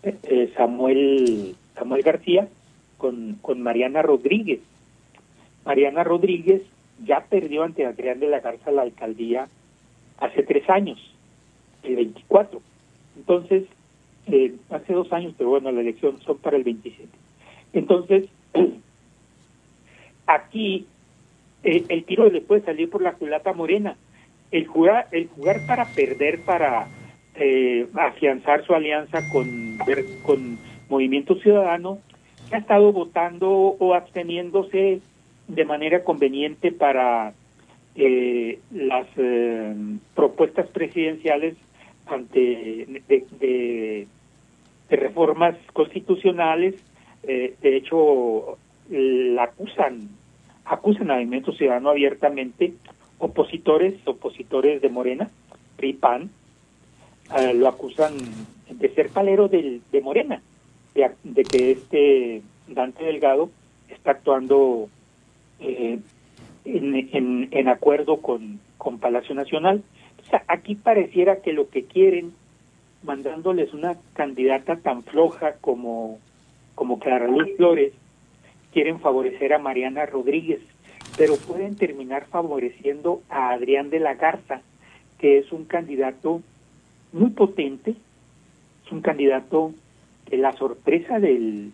Samuel García con Mariana Rodríguez. Mariana Rodríguez ya perdió ante Adrián de la Garza la alcaldía hace 3 años, el 24. Entonces, hace 2 años, pero bueno, la elección son para el 27. Entonces, aquí el tiro le puede salir por la culata morena. El jugar para perder, para afianzar su alianza con Movimiento Ciudadano, que ha estado votando o absteniéndose de manera conveniente para las propuestas presidenciales de reformas constitucionales. De hecho, acusan a Movimiento Ciudadano abiertamente. Opositores de Morena, PRI, PAN, lo acusan de ser palero de Morena, de que Dante Delgado está actuando en acuerdo con Palacio Nacional. O sea, aquí pareciera que lo que quieren, mandándoles una candidata tan floja como Clara Luz Flores, quieren favorecer a Mariana Rodríguez, pero pueden terminar favoreciendo a Adrián de la Garza, que es un candidato muy potente, es un candidato que la sorpresa del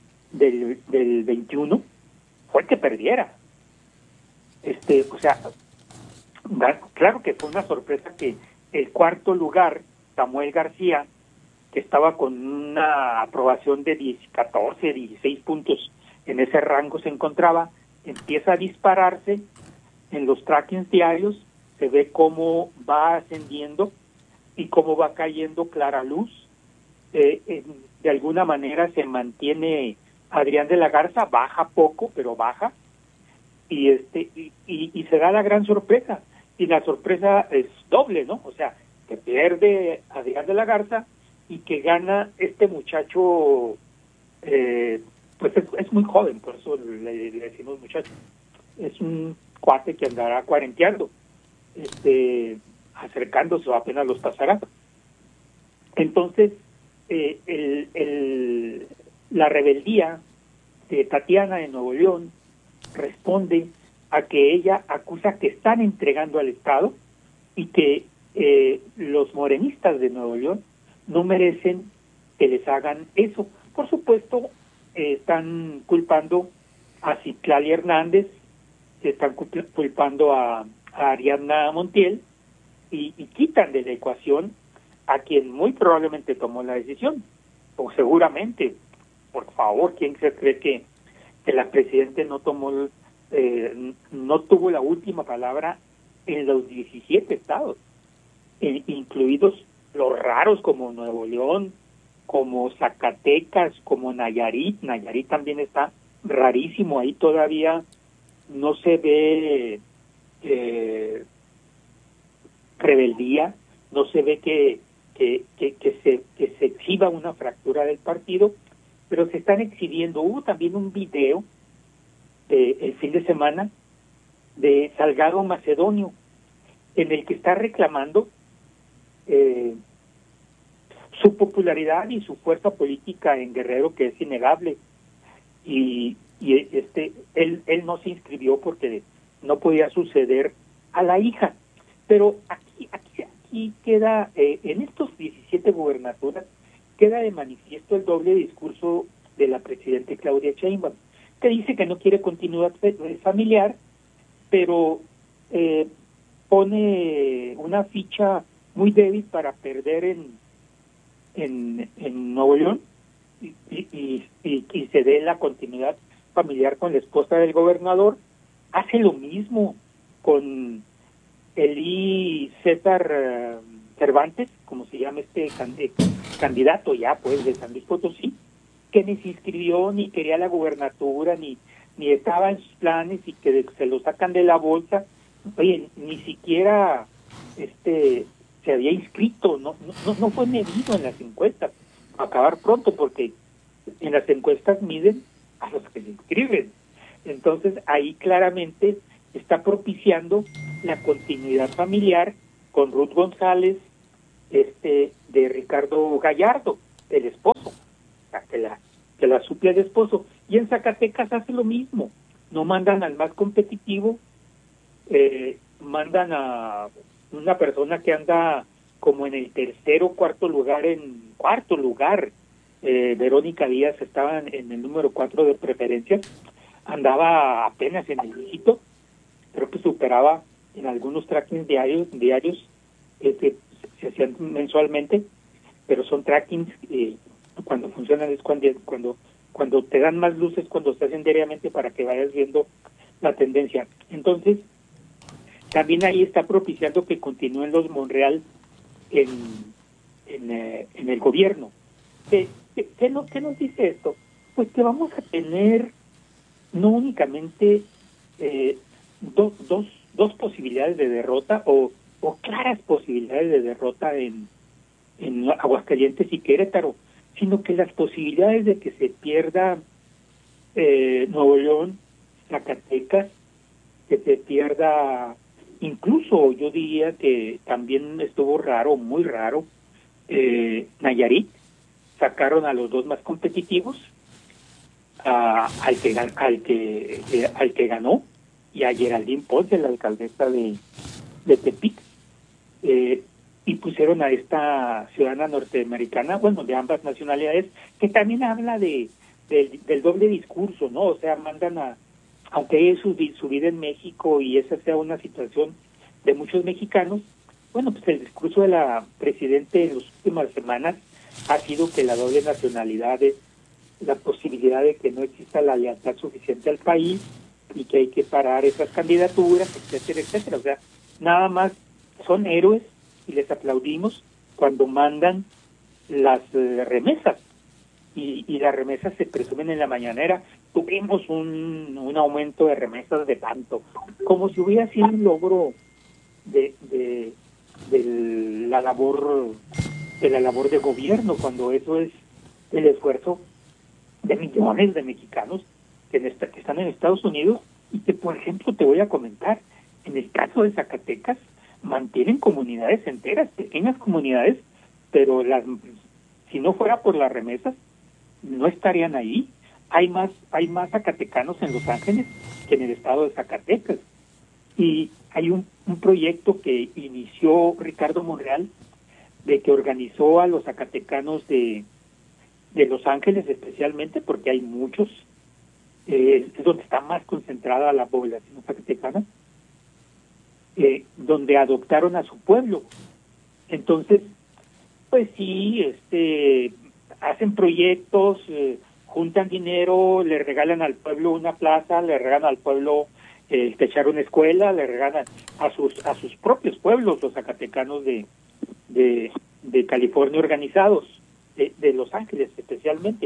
21 fue que perdiera. O sea, claro que fue una sorpresa que el cuarto lugar, Samuel García, que estaba con una aprobación de 14, 16 puntos, en ese rango se encontraba, empieza a dispararse en los trackings diarios, se ve cómo va ascendiendo y cómo va cayendo Clara Luz. De alguna manera se mantiene Adrián de la Garza, baja poco, pero baja, y se da la gran sorpresa, y la sorpresa es doble, ¿no? O sea, que pierde Adrián de la Garza y que gana este muchacho, pues es muy joven, por eso le decimos muchacho. Es un cuate que andará cuarenteando, acercándose, o apenas los pasará. Entonces, la rebeldía de Tatiana de Nuevo León responde a que ella acusa que están entregando al Estado y que los morenistas de Nuevo León no merecen que les hagan eso. Por supuesto, están culpando a Citlali Hernández, están culpando a Ariadna Montiel y quitan de la ecuación a quien muy probablemente tomó la decisión, o seguramente. Por favor, ¿quién se cree que la presidenta no tuvo la última palabra en los 17 estados, incluidos los raros como Nuevo León, como Zacatecas, como Nayarit? Nayarit también está rarísimo, ahí todavía no se ve rebeldía, no se ve que se exhiba una fractura del partido, pero se están exhibiendo. Hubo también un video el fin de semana de Salgado Macedonio, en el que está reclamando su popularidad y su fuerza política en Guerrero, que es innegable, y él no se inscribió porque no podía suceder a la hija. Pero aquí queda, en estos 17 gubernaturas, queda de manifiesto el doble discurso de la presidenta Claudia Sheinbaum, que dice que no quiere continuidad familiar, pero pone una ficha muy débil para perder en Nuevo León y se dé la continuidad familiar con la esposa del gobernador. Hace lo mismo con Elí César Cervantes, como se llama candidato ya pues de San Luis Potosí, que ni se inscribió, ni quería la gubernatura, ni estaba en sus planes, y que se lo sacan de la bolsa. Oye, ni siquiera se había inscrito, no fue medido en las encuestas. Va a acabar pronto, porque en las encuestas miden a los que se inscriben. Entonces ahí claramente está propiciando la continuidad familiar con Ruth González, de Ricardo Gallardo, el esposo. triple de esposo. Y en Zacatecas hace lo mismo, no mandan al más competitivo, mandan a una persona que anda como en el tercer o cuarto lugar, Verónica Díaz estaba en el número 4 de preferencia, andaba apenas en el dígito, creo que superaba en algunos trackings diarios que se hacían mensualmente, pero son trackings, cuando funcionan es cuando te dan más luces, cuando se hacen diariamente para que vayas viendo la tendencia. Entonces, también ahí está propiciando que continúen los Monreal en el gobierno. ¿Qué nos dice esto? Pues que vamos a tener no únicamente dos posibilidades de derrota o claras posibilidades de derrota en Aguascalientes y Querétaro, sino que las posibilidades de que se pierda Nuevo León, Zacatecas, que se pierda, incluso yo diría que también estuvo muy raro, Nayarit, sacaron a los dos más competitivos, al que ganó, y a Geraldine Ponce, la alcaldesa de Tepic, y pusieron a esta ciudadana norteamericana, bueno, de ambas nacionalidades, que también habla del doble discurso, ¿no? O sea, mandan aunque es su vida en México y esa sea una situación de muchos mexicanos, bueno, pues el discurso de la presidente en las últimas semanas ha sido que la doble nacionalidad es la posibilidad de que no exista la lealtad suficiente al país y que hay que parar esas candidaturas, etcétera, etcétera. O sea, nada más son héroes y les aplaudimos cuando mandan las remesas. Y las remesas se presumen en la mañanera. Tuvimos un aumento de remesas de tanto, como si hubiera sido un logro de la labor de gobierno, cuando eso es el esfuerzo de millones de mexicanos que están en Estados Unidos y que, por ejemplo, te voy a comentar, en el caso de Zacatecas, mantienen comunidades enteras, pequeñas comunidades, pero si no fuera por las remesas, no estarían ahí. Hay más zacatecanos en Los Ángeles que en el estado de Zacatecas. Y hay un proyecto que inició Ricardo Monreal, de que organizó a los zacatecanos de Los Ángeles especialmente, porque hay muchos, es donde está más concentrada la población zacatecana, donde adoptaron a su pueblo. Entonces, pues sí, hacen proyectos, juntan dinero, le regalan al pueblo una plaza, le regalan al pueblo techar una escuela, le regalan a sus propios pueblos, los zacatecanos de California organizados, de Los Ángeles especialmente.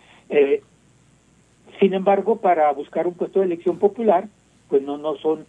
Sin embargo, para buscar un puesto de elección popular, pues no son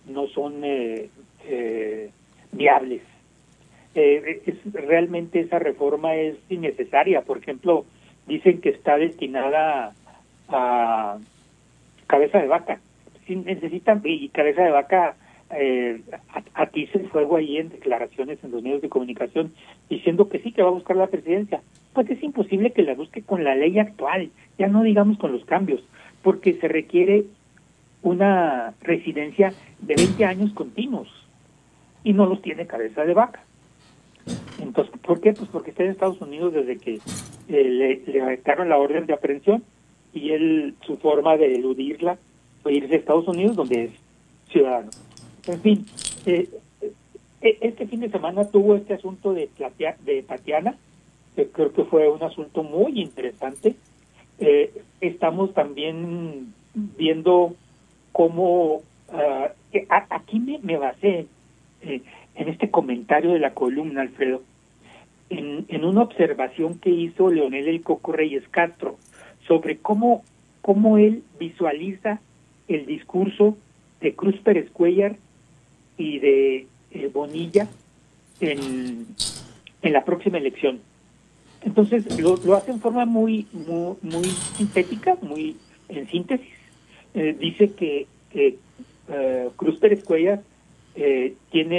viables. Realmente esa reforma es innecesaria. Por ejemplo, dicen que está destinada a cabeza de vaca. Si necesitan, y cabeza de vaca atiza el fuego ahí en declaraciones en los medios de comunicación, diciendo que sí, que va a buscar la presidencia. Pues es imposible que la busque con la ley actual, ya no digamos con los cambios, porque se requiere una residencia de 20 años continuos y no los tiene cabeza de vaca. Entonces, ¿por qué? Pues porque está en Estados Unidos desde que le dictaron la orden de aprehensión, y su forma de eludirla fue irse a Estados Unidos, donde es ciudadano. En fin, este fin de semana tuvo este asunto de Tatiana, que creo que fue un asunto muy interesante. Estamos también viendo cómo aquí me basé en este comentario de la columna, Alfredo, en una observación que hizo Leonel El Coco Reyes Castro sobre cómo él visualiza el discurso de Cruz Pérez Cuéllar y de Bonilla en la próxima elección. Entonces lo hace en forma muy sintética, muy en síntesis. Dice que Cruz Pérez Cuéllar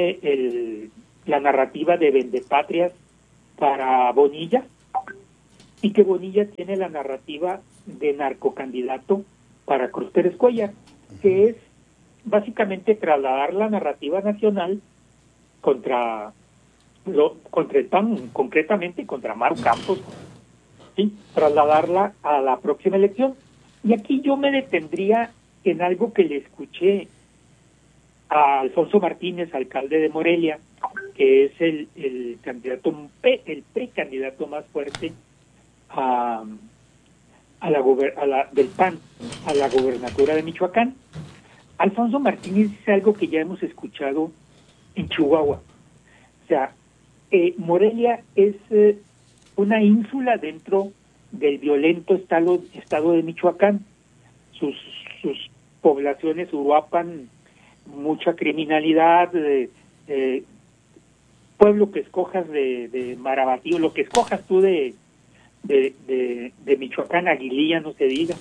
tiene la narrativa de vendepatrias para Bonilla, y que Bonilla tiene la narrativa de narcocandidato para Cruz Pérez Cuellar, que es básicamente trasladar la narrativa nacional contra contra el PAN, concretamente contra Maru Campos, ¿sí? Trasladarla a la próxima elección. Y aquí yo me detendría en algo que le escuché a Alfonso Martínez, alcalde de Morelia, que es el candidato, el precandidato más fuerte del PAN a la gobernatura de Michoacán. Alfonso Martínez dice algo que ya hemos escuchado en Chihuahua. O sea, Morelia es una ínsula dentro del violento estado de Michoacán. Sus poblaciones uruapan mucha criminalidad, pueblo que escojas de Marabatío, lo que escojas tú de Michoacán, Aguililla, no se diga.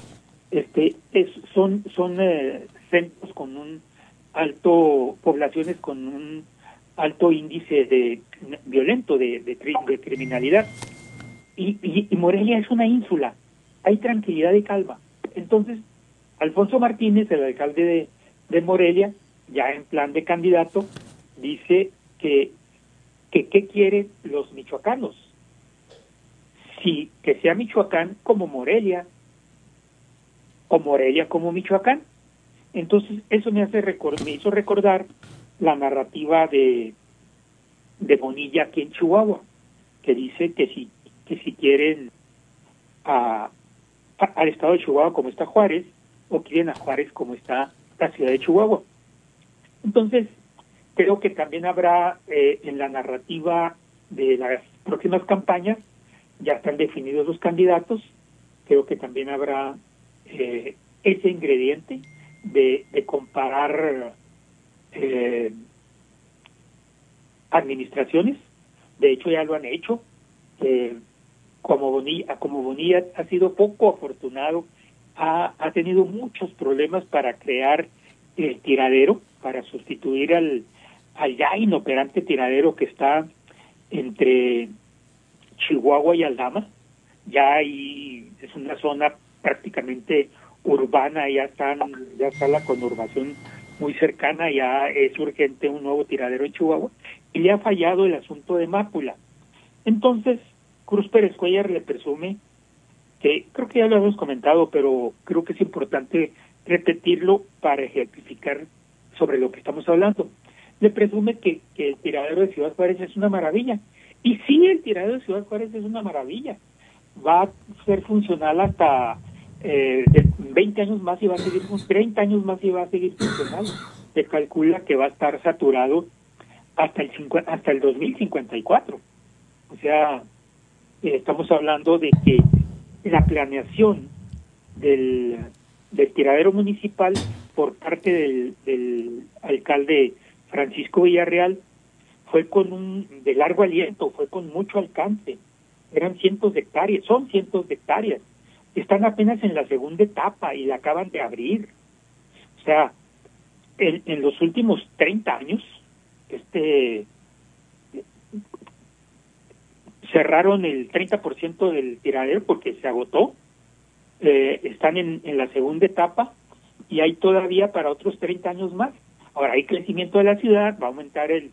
Son centros con un poblaciones con un alto índice de violento de criminalidad, y Morelia es una ínsula, hay tranquilidad y calma. Entonces Alfonso Martínez, el alcalde de Morelia, ya en plan de candidato, dice que qué quieren los michoacanos, si que sea Michoacán como Morelia o Morelia como Michoacán. Entonces eso me hizo recordar la narrativa de Bonilla aquí en Chihuahua, que dice que si quieren al estado de Chihuahua como está Juárez, o quieren a Juárez como está la ciudad de Chihuahua. Entonces creo que también habrá en la narrativa de las próximas campañas, ya están definidos los candidatos, creo que también habrá ese ingrediente de comparar administraciones. De hecho ya lo han hecho. Como Bonilla ha sido poco afortunado, ha tenido muchos problemas para crear el tiradero, para sustituir al ya inoperante tiradero que está entre Chihuahua y Aldama. Ya ahí es una zona prácticamente urbana, ya está la conurbación muy cercana, ya es urgente un nuevo tiradero en Chihuahua, y le ha fallado el asunto de Mápula. Entonces Cruz Pérez Cuellar le presume, que creo que ya lo hemos comentado, pero creo que es importante repetirlo para ejemplificar sobre lo que estamos hablando. Le presume que el tiradero de Ciudad Juárez es una maravilla. Y sí, el tiradero de Ciudad Juárez es una maravilla. Va a ser funcional hasta 20 años más, y va a seguir 30 años más, y va a seguir funcional. Se calcula que va a estar saturado hasta el 2054. O sea, estamos hablando de que la planeación del tiradero municipal por parte del alcalde Francisco Villarreal fue de largo aliento, fue con mucho alcance. Eran cientos de hectáreas, son cientos de hectáreas. Están apenas en la segunda etapa y la acaban de abrir. O sea, en los últimos 30 años, cerraron el 30% del tiradero porque se agotó. Están en la segunda etapa y hay todavía para otros 30 años más. Ahora hay crecimiento de la ciudad, va a aumentar el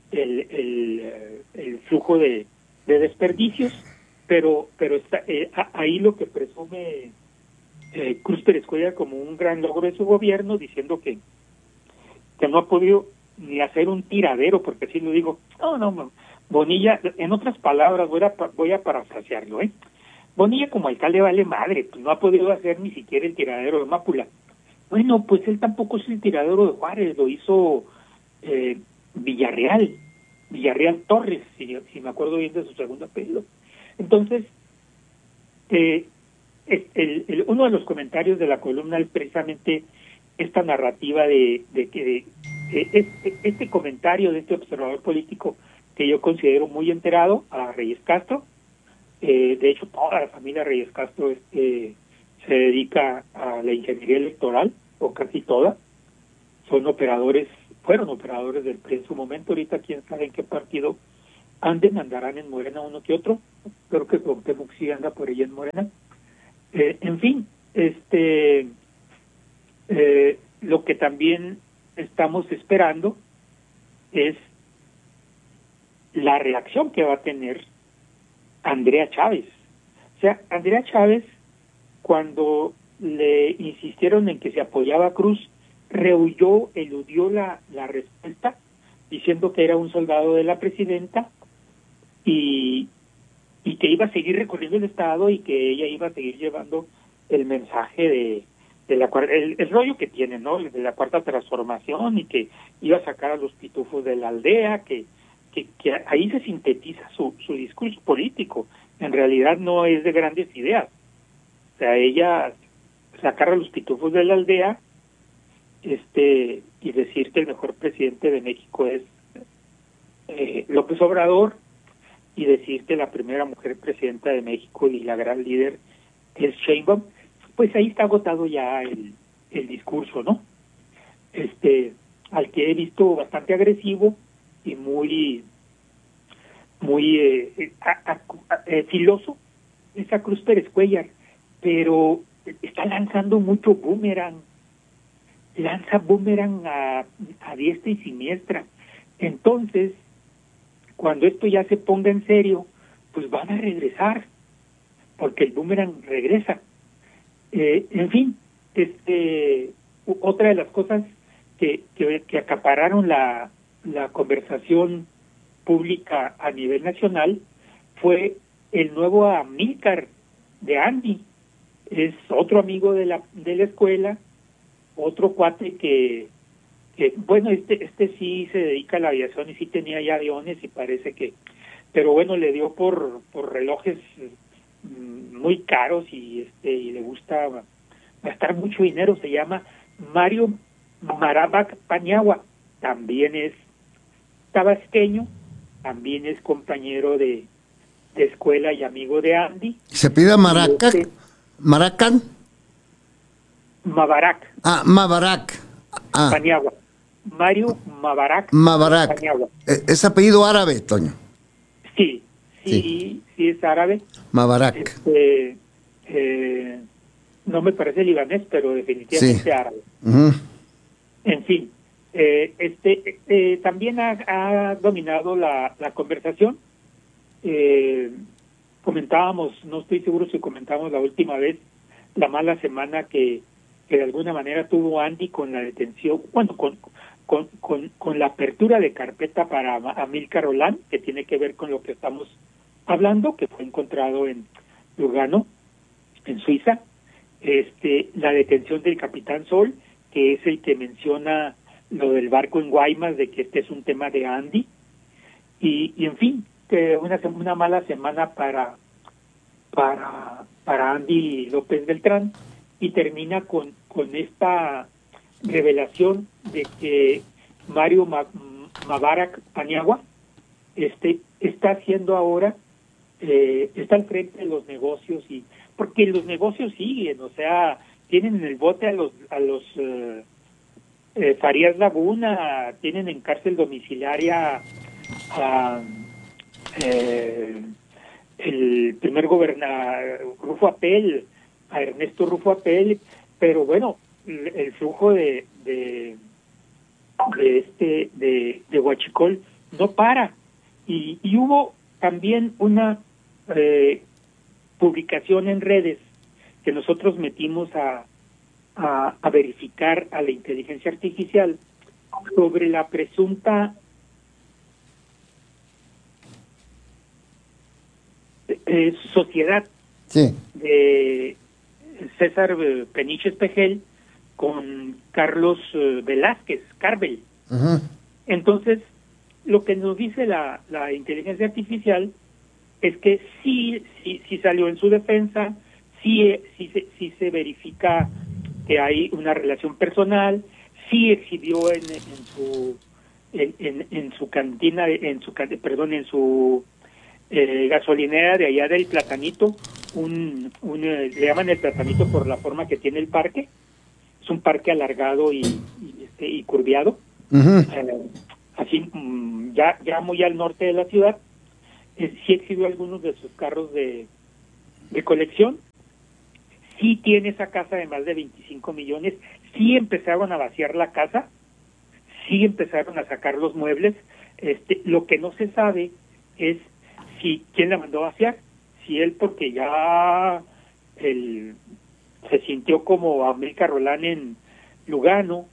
flujo de desperdicios, pero está ahí lo que presume Cruz Pérez Cuellar como un gran logro de su gobierno, diciendo que no ha podido ni hacer un tiradero, porque así lo digo. No, Bonilla, en otras palabras, voy a parafrasearlo, Bonilla como alcalde vale madre, pues no ha podido hacer ni siquiera el tiradero de Mápula. Bueno, pues él tampoco es el tiradero de Juárez, lo hizo Villarreal Torres, si me acuerdo bien de su segundo apellido. Entonces, uno de los comentarios de la columna es precisamente esta narrativa de que este comentario de este observador político, que yo considero muy enterado, a Reyes Castro. De hecho, toda la familia Reyes Castro se dedica a la ingeniería electoral, o casi toda. Fueron operadores del PRI en su momento. Ahorita quién sabe en qué partido andarán en Morena uno que otro, creo que Cuauhtémoc sí anda por ahí en Morena. En fin, lo que también estamos esperando es la reacción que va a tener Andrea Chávez. O sea, Andrea Chávez, cuando le insistieron en que se apoyaba a Cruz, rehuyó, eludió la respuesta, diciendo que era un soldado de la presidenta y que iba a seguir recorriendo el Estado y que ella iba a seguir llevando el mensaje de la el rollo que tiene, ¿no? De la cuarta transformación, y que iba a sacar a los pitufos de la aldea, que ahí se sintetiza su discurso político. En realidad no es de grandes ideas. O sea, ella sacar a los pitufos de la aldea y decir que el mejor presidente de México es López Obrador, y decir que la primera mujer presidenta de México y la gran líder es Sheinbaum, pues ahí está agotado ya el discurso, ¿no? Al que he visto bastante agresivo y muy filoso es a Cruz Pérez Cuéllar, pero está lanzando mucho boomerang, lanza boomerang a diestra y siniestra. Entonces, cuando esto ya se ponga en serio, pues van a regresar, porque el boomerang regresa. En fin, otra de las cosas que acapararon la conversación pública a nivel nacional fue el nuevo Amílcar de Andy. Es otro amigo de la escuela, otro cuate que bueno, este sí se dedica a la aviación y sí tenía ya aviones y parece que, pero bueno, le dio por relojes muy caros y le gusta gastar mucho dinero. Se llama Mario Marabac Paniagua, también es tabasqueño, también es compañero de escuela y amigo de Andy. ¿Se pide Maracan? Mabarak. Mabarak. Paniagua. Mario Mabarak. Paniagua. ¿Es apellido árabe, Toño? Sí es árabe. Mabarak. No me parece libanés, pero definitivamente árabe. Uh-huh. En fin, también ha dominado la conversación. Comentábamos, no estoy seguro si comentamos la última vez, la mala semana que de alguna manera tuvo Andy con la detención, bueno, con la apertura de carpeta para Amílcar Rolán, que tiene que ver con lo que estamos hablando, que fue encontrado en Lugano, en Suiza. La detención del capitán Sol, que es el que menciona lo del barco en Guaymas, de que este es un tema de Andy, y en fin, que una mala semana para Andy López Beltrán, y termina con esta revelación de que Mario Mabarak Paniagua está haciendo ahora, está al frente de los negocios, y porque los negocios siguen, o sea, tienen en el bote a los Farías Laguna, tienen en cárcel domiciliaria a el primer gobernador Rufo Apel, a Ernesto Rufo Apel, pero bueno, el flujo de Huachicol no para, y hubo también una publicación en redes que nosotros metimos a verificar a la inteligencia artificial sobre la presunta sociedad de César Peniche Espejel con Carlos Velázquez, Carvel. Uh-huh. Entonces, lo que nos dice la inteligencia artificial es que sí salió en su defensa, sí se verifica que hay una relación personal, sí exhibió en su cantina, en su gasolinera de allá del Platanito, le llaman el Platanito por la forma que tiene el parque. Es un parque alargado y curviado, uh-huh. así ya muy al norte de la ciudad. sí exhibió algunos de sus carros de colección, sí tiene esa casa de más de 25 millones, sí empezaron a vaciar la casa, sí empezaron a sacar los muebles. Lo que no se sabe es si quién la mandó a vaciar, si él, porque ya se sintió como América Rolán en Lugano,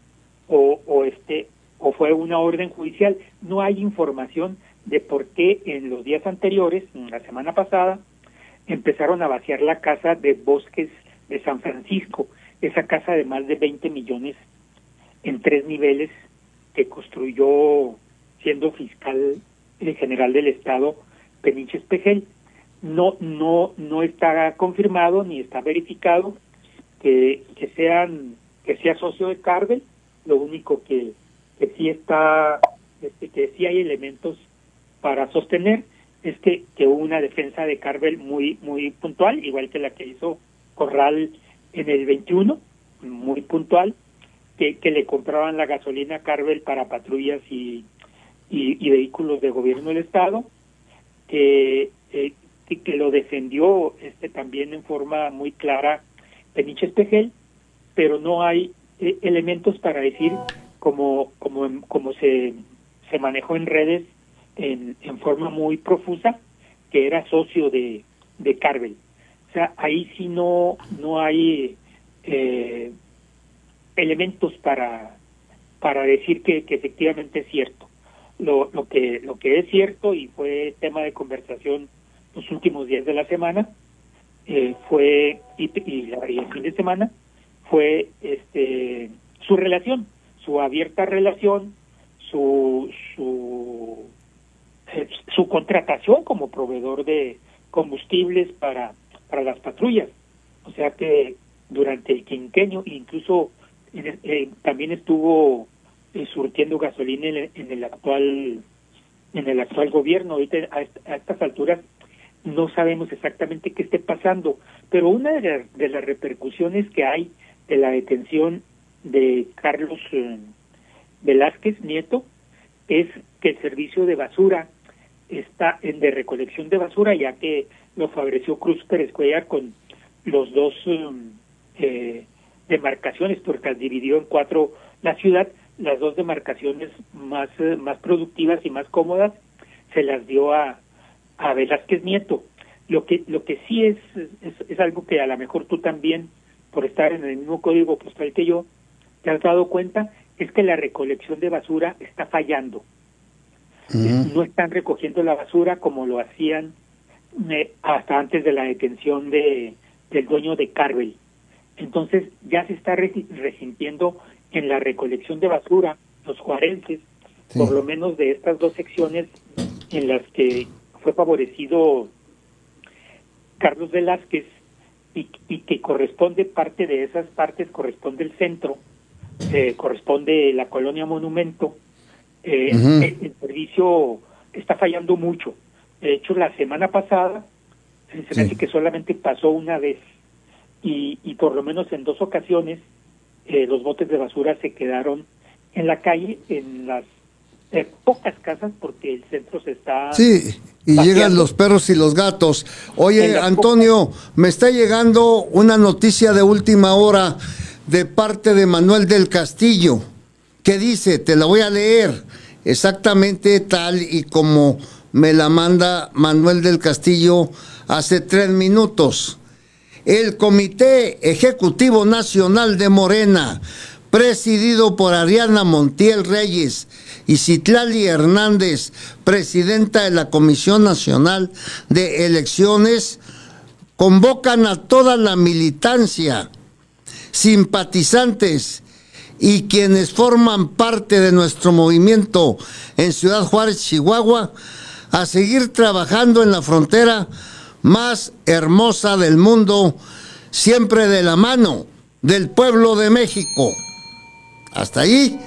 o fue una orden judicial. No hay información de por qué en los días anteriores, la semana pasada, empezaron a vaciar la casa de Bosques de San Francisco, esa casa de más de 20 millones en 3 niveles que construyó siendo fiscal general del Estado Peniche Espejel. No está confirmado ni está verificado que sea socio de Carvel. Lo único que sí está, que sí hay elementos para sostener es que hubo una defensa de Carvel muy puntual, igual que la que hizo Corral en el 21, muy puntual, que le compraban la gasolina a Carvel para patrullas y vehículos de gobierno del Estado, que lo defendió también en forma muy clara Peniche Espejel, pero no hay elementos para decir como se manejó en redes en forma muy profusa, que era socio de Carvel. O sea, ahí sí no hay elementos para decir que efectivamente es cierto. Lo que es cierto, y fue tema de conversación los últimos días de la semana, fue y el fin de semana, fue su relación, su abierta relación, su contratación como proveedor de combustibles para las patrullas. O sea que durante el quinquenio, incluso también estuvo surtiendo gasolina en el actual gobierno. Ahorita a estas alturas no sabemos exactamente qué esté pasando, pero una de las repercusiones que hay de la detención de Carlos Velázquez Nieto es que el servicio de basura está de recolección de basura, ya que lo favoreció Cruz Pérez Cuellar con los dos demarcaciones, porque dividió en 4 la ciudad. Las 2 demarcaciones más productivas y más cómodas se las dio a Velázquez Nieto. Lo que sí es algo que a lo mejor tú también, por estar en el mismo código postal que yo, te has dado cuenta, es que la recolección de basura está fallando. No están recogiendo la basura como lo hacían hasta antes de la detención del dueño de Carvel. Entonces ya se está resintiendo en la recolección de basura los juarenses, sí, por lo menos de estas 2 secciones en las que fue favorecido Carlos Velázquez, y que corresponde parte de esas partes, corresponde el centro, corresponde la colonia Monumento. El servicio está fallando mucho. De hecho, la semana pasada se me hace que solamente pasó una vez, y por lo menos en 2 ocasiones los botes de basura se quedaron en la calle, en las pocas casas, porque el centro se está... Sí, y vaciando. Llegan los perros y los gatos. Oye, Antonio, me está llegando una noticia de última hora de parte de Manuel del Castillo, que dice, te la voy a leer, exactamente tal y como me la manda Manuel del Castillo hace 3 minutos. El Comité Ejecutivo Nacional de Morena, presidido por Ariana Montiel Reyes y Citlali Hernández, presidenta de la Comisión Nacional de Elecciones, convocan a toda la militancia, simpatizantes y quienes forman parte de nuestro movimiento en Ciudad Juárez, Chihuahua, a seguir trabajando en la frontera más hermosa del mundo, siempre de la mano del pueblo de México. Hasta allí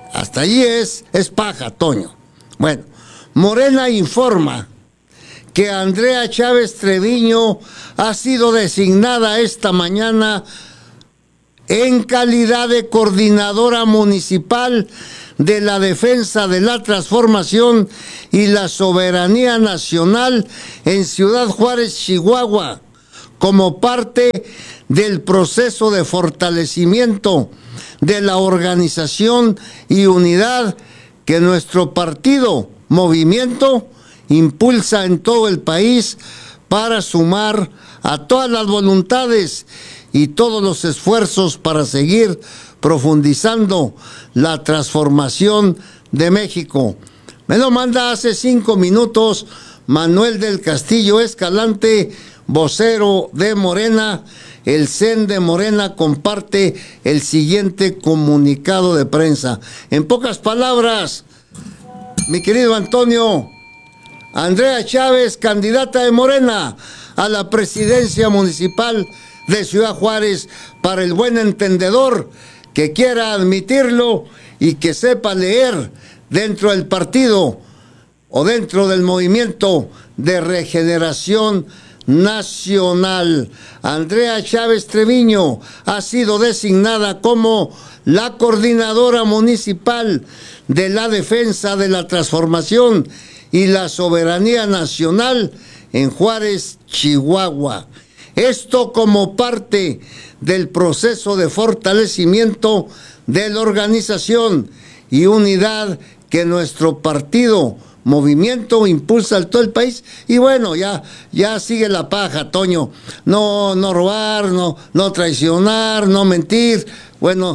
es paja, Toño. Bueno, Morena informa que Andrea Chávez Treviño ha sido designada esta mañana en calidad de coordinadora municipal de la defensa de la transformación y la soberanía nacional en Ciudad Juárez, Chihuahua, como parte del proceso de fortalecimiento de la organización y unidad que nuestro partido, Movimiento, impulsa en todo el país para sumar a todas las voluntades y todos los esfuerzos para seguir profundizando la transformación de México. Me lo manda hace 5 minutos Manuel del Castillo Escalante, vocero de Morena. El CEN de Morena comparte el siguiente comunicado de prensa. En pocas palabras, mi querido Antonio, Andrea Chávez, candidata de Morena a la presidencia municipal de Ciudad Juárez, para el buen entendedor que quiera admitirlo y que sepa leer dentro del partido o dentro del Movimiento de Regeneración Nacional. Andrea Chávez Treviño ha sido designada como la coordinadora municipal de la defensa de la transformación y la soberanía nacional en Juárez, Chihuahua. Esto como parte del proceso de fortalecimiento de la organización y unidad que nuestro partido Movimiento impulsa a todo el país. Y bueno, ya sigue la paja, Toño. No robar, no traicionar, no mentir. Bueno,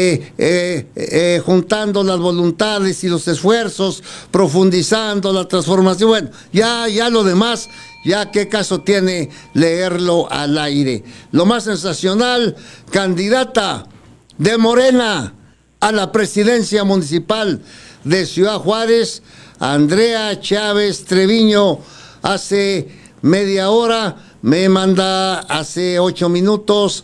juntando las voluntades y los esfuerzos, profundizando la transformación. Bueno, ya lo demás, ya qué caso tiene leerlo al aire. Lo más sensacional, candidata de Morena a la presidencia municipal de Ciudad Juárez, Andrea Chávez Treviño. Hace media hora me manda, hace 8 minutos,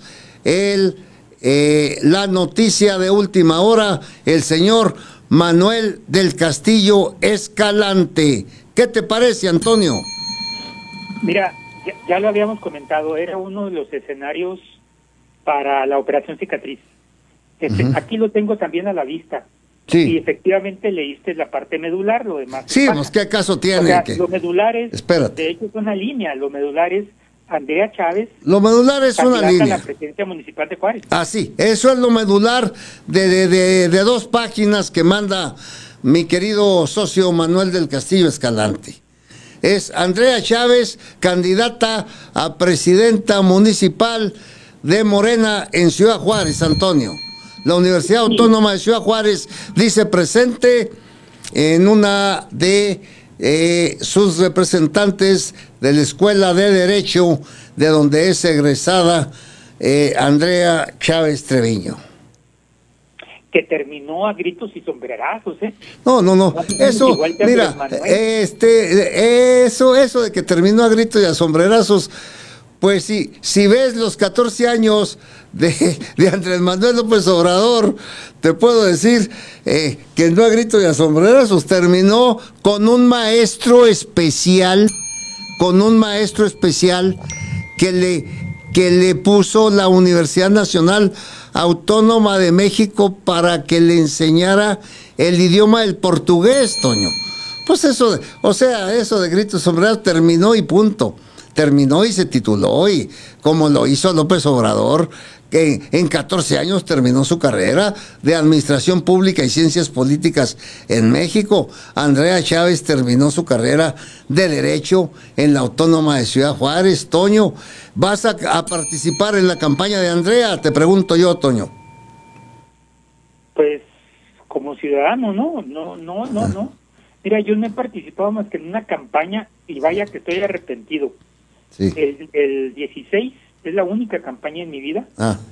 la noticia de última hora, el señor Manuel del Castillo Escalante. ¿Qué te parece, Antonio? Mira, ya lo habíamos comentado, era uno de los escenarios para la operación cicatriz. Aquí lo tengo también a la vista. Sí. Y efectivamente leíste la parte medular, lo demás. Sí, pues qué caso tiene. O sea, lo medular es, espérate, de hecho es una línea, lo medular es Andrea Chávez. Lo medular es una línea. A la presidencia municipal de Juárez. Ah, sí, eso es lo medular de 2 páginas que manda mi querido socio Manuel del Castillo Escalante. Es Andrea Chávez, candidata a presidenta municipal de Morena en Ciudad Juárez, Antonio. La Universidad Autónoma de Ciudad Juárez dice presente en una de sus representantes de la Escuela de Derecho, de donde es egresada Andrea Chávez Treviño. Que terminó a gritos y sombrerazos, ¿eh? No. Eso, mira, eso de que terminó a gritos y a sombrerazos, pues sí, si ves los 14 años de Andrés Manuel López Obrador, te puedo decir que no a gritos y a sombrerazos, terminó con un maestro especial, que le puso la Universidad Nacional Autónoma de México para que le enseñara el idioma del portugués, Toño. Pues eso de gritos y sombrerazos terminó y punto. Terminó y se tituló, y como lo hizo López Obrador, que en 14 años terminó su carrera de Administración Pública y Ciencias Políticas en México. Andrea Chávez terminó su carrera de Derecho en la Autónoma de Ciudad Juárez. Toño, ¿vas a participar en la campaña de Andrea? Te pregunto yo, Toño. Pues, como ciudadano, no. Mira, yo no he participado más que en una campaña, y vaya que estoy arrepentido. Sí. El 16 es la única campaña en mi vida.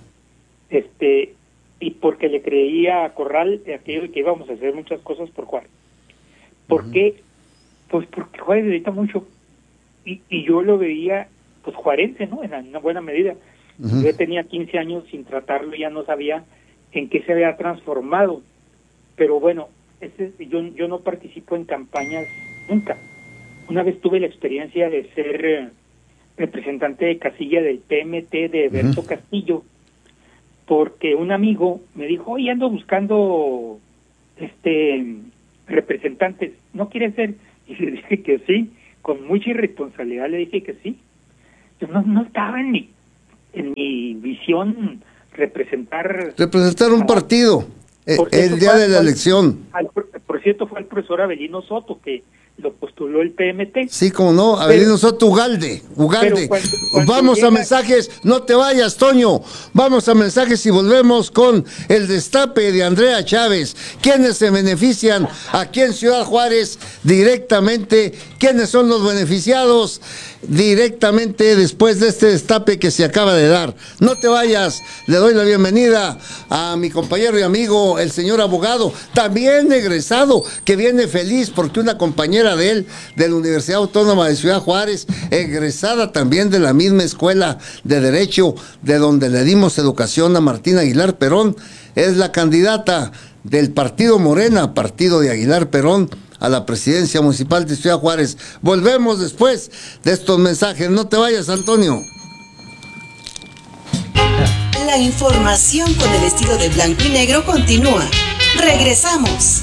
Y porque le creía a Corral aquello que íbamos a hacer muchas cosas por Juárez. ¿Por qué? Pues porque Juárez necesita mucho. Y yo lo veía, pues, juarense, ¿no? En una buena medida. Yo tenía 15 años sin tratarlo, ya no sabía en qué se había transformado. Pero bueno, yo no participo en campañas nunca. Una vez tuve la experiencia de ser representante de casilla del PMT de Berto Castillo, porque un amigo me dijo, oye, ando buscando representantes, ¿no quiere ser? Y le dije que sí, con mucha irresponsabilidad le dije que sí. Yo no estaba en mi visión representar un partido el día de la elección. Por cierto, fue el profesor Avelino Soto que lo postuló el PMT. Sí, como no, Avelino Soto Ugalde. Vamos a mensajes, no te vayas, Toño. Vamos a mensajes y volvemos con el destape de Andrea Chávez. ¿Quiénes se benefician aquí en Ciudad Juárez directamente? ¿Quiénes son los beneficiados directamente después de este destape que se acaba de dar? No te vayas, le doy la bienvenida a mi compañero y amigo, el señor abogado, también egresado, que viene feliz porque una compañera de él, de la Universidad Autónoma de Ciudad Juárez, egresada también de la misma escuela de Derecho, de donde le dimos educación a Martín Aguilar Perón, es la candidata del partido Morena, partido de Aguilar Perón, a la presidencia municipal de Ciudad Juárez. Volvemos después de estos mensajes. No te vayas, Antonio. La información con el estilo de blanco y negro continúa. Regresamos.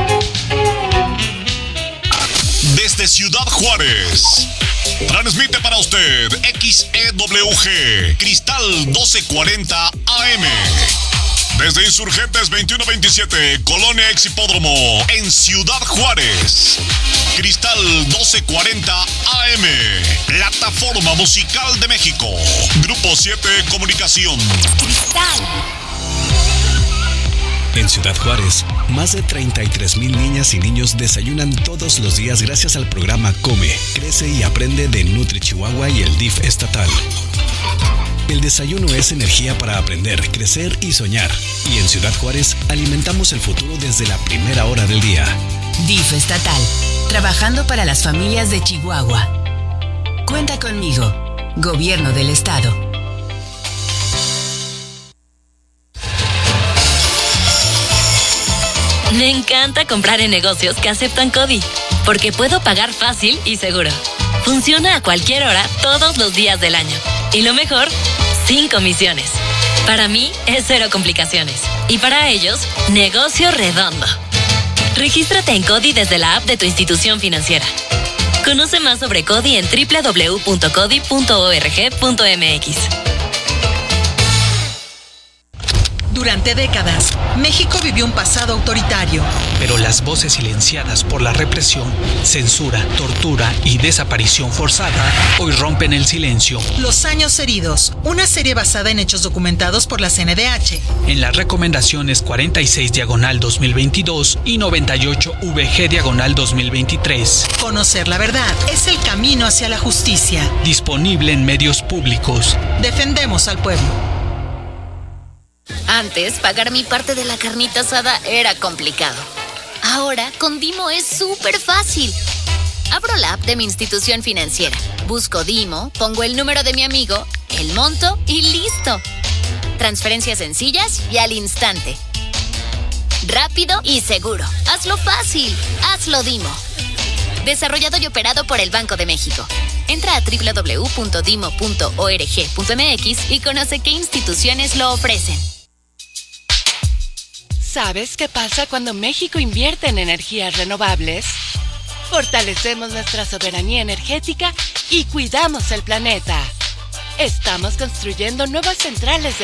Desde Ciudad Juárez, transmite para usted XEWG Cristal 1240 AM. Desde Insurgentes 2127, Colonia Ex Hipódromo, en Ciudad Juárez. Cristal 1240 AM, Plataforma Musical de México. Grupo 7 Comunicación. Cristal. En Ciudad Juárez, más de 33,000 niñas y niños desayunan todos los días gracias al programa Come, Crece y Aprende de Nutri Chihuahua y el DIF estatal. El desayuno es energía para aprender, crecer y soñar. Y en Ciudad Juárez alimentamos el futuro desde la primera hora del día. DIF estatal, trabajando para las familias de Chihuahua. Cuenta conmigo, Gobierno del Estado. Me encanta comprar en negocios que aceptan CODI, porque puedo pagar fácil y seguro. Funciona a cualquier hora, todos los días del año. Y lo mejor, sin comisiones. Para mí es cero complicaciones. Y para ellos, negocio redondo. Regístrate en CODI desde la app de tu institución financiera. Conoce más sobre CODI en www.codi.org.mx. Durante décadas, México vivió un pasado autoritario. Pero las voces silenciadas por la represión, censura, tortura y desaparición forzada hoy rompen el silencio. Los años heridos, una serie basada en hechos documentados por la CNDH. En las recomendaciones 46/2022 y 98/VG/2023. Conocer la verdad es el camino hacia la justicia. Disponible en medios públicos. Defendemos al pueblo. Antes, pagar mi parte de la carnita asada era complicado. Ahora, con Dimo es súper fácil. Abro la app de mi institución financiera, busco Dimo, pongo el número de mi amigo, el monto y ¡listo! Transferencias sencillas y al instante. Rápido y seguro. Hazlo fácil. Hazlo Dimo. Desarrollado y operado por el Banco de México. Entra a www.dimo.org.mx y conoce qué instituciones lo ofrecen. ¿Sabes qué pasa cuando México invierte en energías renovables? Fortalecemos nuestra soberanía energética y cuidamos el planeta. Estamos construyendo nuevas centrales de